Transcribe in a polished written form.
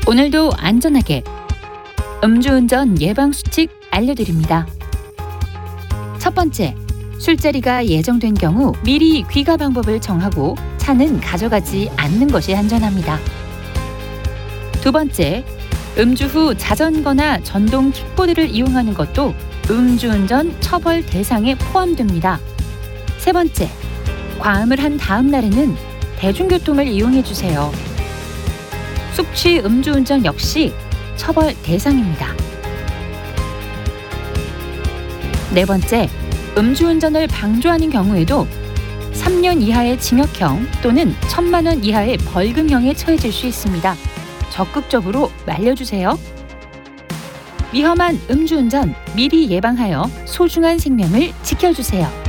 오늘도 안전하게 음주운전 예방 수칙 알려드립니다. 첫 번째, 술자리가 예정된 경우 미리 귀가 방법을 정하고 차는 가져가지 않는 것이 안전합니다. 두 번째, 음주 후 자전거나 전동 킥보드를 이용하는 것도 음주운전 처벌 대상에 포함됩니다. 세 번째, 과음을 한 다음 날에는 대중교통을 이용해 주세요. 숙취 음주운전 역시 처벌 대상입니다. 네 번째, 음주운전을 방조하는 경우에도 3년 이하의 징역형 또는 1,000만 원 이하의 벌금형에 처해질 수 있습니다. 적극적으로 말려주세요. 위험한 음주운전 미리 예방하여 소중한 생명을 지켜주세요.